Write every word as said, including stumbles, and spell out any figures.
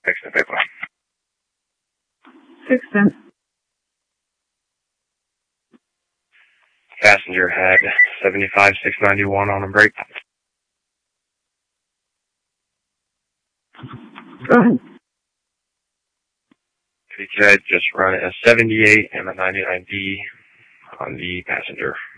Fixing the paper. six ten. Passenger had seventy-five six ninety-one on a break. Go ahead. If you could just run a seventy-eight and a ninety-nine D on the passenger.